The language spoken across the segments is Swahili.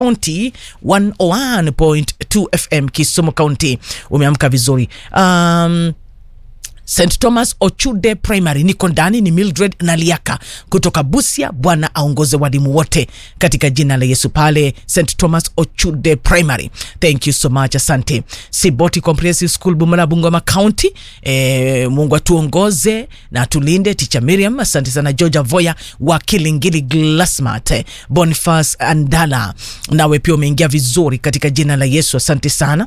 County, 101.2 FM Kisumu County. Umeamka vizuri. St. Thomas Ochude Primary niko ndani, ni Mildred na Liaka kutoka Busia. Bwana aongoze walimu wote katika jina la Yesu pale St. Thomas Ochude Primary. Thank you so much, asante. Siboti Comprehensive School Bumala Bungoma County, Mungu atuongoze na tulinde. Teacher Miriam, asante sana. Georgia Voya wa Kilingili Glassmart, Boniface Andala, nawe pia umeingia vizuri katika jina la Yesu, asante sana.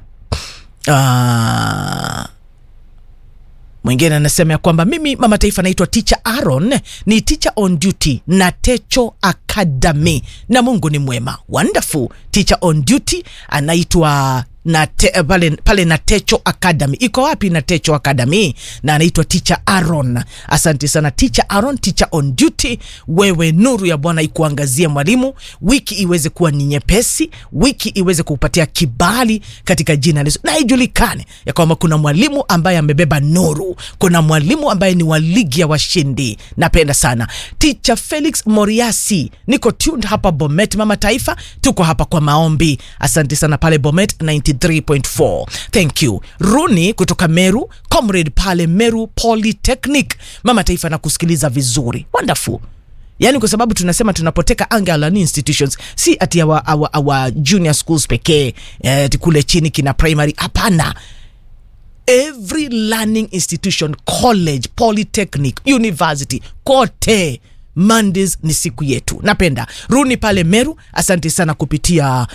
Mwingine anasema ya kwamba mimi mama taifa naitwa Teacher Aaron, ni teacher on duty na Techo Academy, na Mungu ni mwema. Wonderful. Teacher on duty anaitwa pale na Techo Academy. Iko wapi na Techo Academy? Na anaitwa Teacher Aaron. Asante sana Teacher Aaron, teacher on duty. Wewe nuru ya Bwana ikuangazie mwalimu, wiki iweze kuwa ni nyepesi, wiki iweze kukupatia kibali katika jina la Yesu. Na ijulikane ya kwamba kuna mwalimu ambaye amebeba nuru, kuna mwalimu ambaye ni wa ligi ya washindi. Napenda sana Teacher Felix Moriasi, niko tuned hapa Bomet mama taifa, tuko hapa kwa maombi. Asante sana pale Bomet 93.4. Thank you. Runi kutoka Meru, comrade pale Meru Polytechnic. Mama taifa na kusikiliza vizuri. Wonderful. Yani kwa sababu tunasema tunapoteka anga learning institutions, si ati our junior schools pekee, kule chini kina primary, hapana. Every learning institution, college, polytechnic, university, kote Mondays ni siku yetu. Napenda Runi pale Meru, asante sana kupitia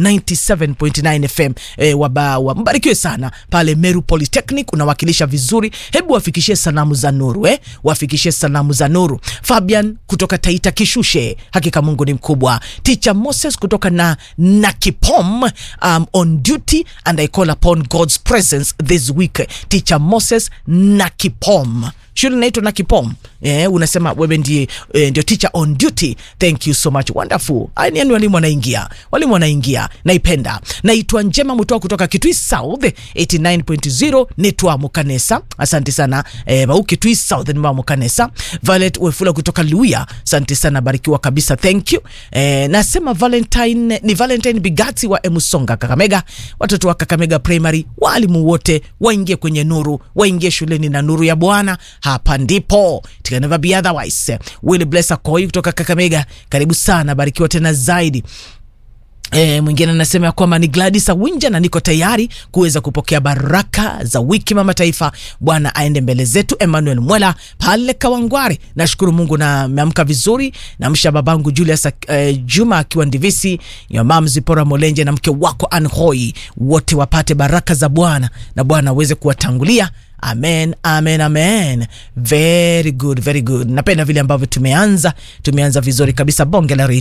97.9 FM. Mbarikiwe sana pale Meru Polytechnic, unawakilisha vizuri. Hebu wafikishie salamu za nuru, wafikishie salamu za nuru. Fabian kutoka Taita Kishushe, hakika Mungu ni mkubwa. Teacher Moses kutoka na Nakipom, on duty and I call upon God's presence this week. Teacher Moses Nakipom, shule naitwa Nakipom. Unasema wewe ndio teacher on duty. Thank you so much. Wonderful. Yani walimu wanaingia. Naipenda. Naitwa Njema Mutoa kutoka Kitui South 89.0 Netwa Mukanesa. Asante sana. Kitui South ni Mukanesa. Violet Wefula kutoka Luya. Asante sana, barikiwa kabisa. Thank you. Nasema Valentine Bigati wa Emusonga Kakamega. Watoto wa Kakamega Primary, walimu wote waingie kwenye nuru, waingie shuleni na nuru ya Bwana. Hapa ndipo it can never be otherwise. Willy Blessa Koi kutoka Kakamega, karibu sana, barikiwa tena zaidi. Mwingine anasema ya kwamba ni Gladys Awinja na niko tayari kuweza kupokea baraka za wiki mama taifa. Bwana aende mbele zetu. Emmanuel Mwela pale Kawangware, nashukuru Mungu na meamka vizuri. Na msha babangu Julius Juma akiwa Ndivisi, ya mama Zipora Molenje na mke wako Anhoi, wote wapate baraka za Bwana na Bwana aweze kuwatangulia. Amen, amen, amen. Very good, very good. Napenda vile ambavyo tumeanza vizuri kabisa. Bonge la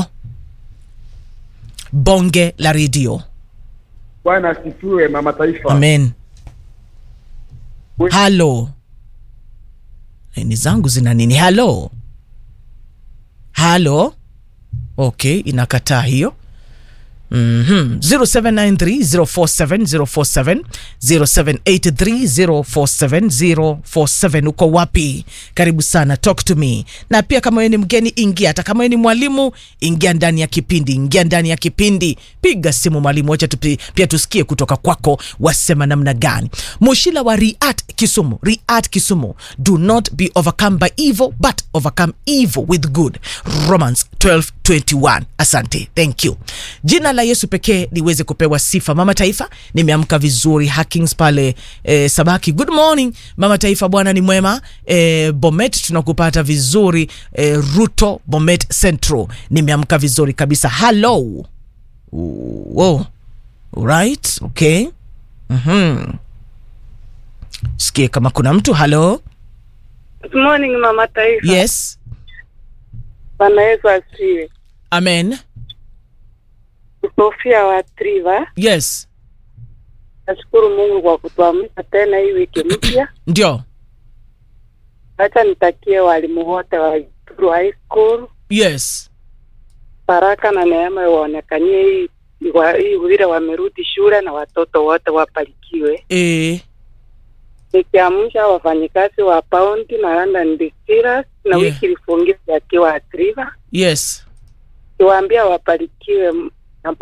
radio. Bwana asifiwe mama taifa. Amen. Hello. Ni zangu zina nini? Hello. Okay, inakataa hiyo. 0793047047 0783047047. Uko wapi? Karibu sana, talk to me. Na pia kama wewe ni mgeni, ingia. Hata kama wewe ni mwalimu, ingia ndani ya kipindi. Piga simu mwalimu, acha pia tusikie kutoka kwako, wasema namna gani. Mushila wa Riat Kisumu, do not be overcome by evil but overcome evil with good. Romans 12:21. Asante, thank you. Jina la Yesu pekee liweze kupewa sifa. Mama taifa, nimeamka vizuri. Hackings pale Sabaki, good morning mama taifa, Bwana ni mwema. Bomet tunakupata vizuri. Ruto Bomet Central, nimeamka vizuri kabisa. Hello. Wow. Alright, okay. Sikie kama kuna mtu. Hello. Good morning mama taifa. Yes. Bwana Yesu asifiwe. Amen. Sofia wa Triva. Yes. Nashukuru Mungu kwa kutuamsha tena hii wiki mpya. Ndio. Acha nitakie walimu wote wa high school. Yes. Baraka na neema waonekanie hii vile wamerudi shule na watoto wote wapalikiwe. Nikiamsha wafanyikazi wa Bounty na London Distillers na wiki ilifungia akiwa Triva. Yes. Niwaambia wapalikiwe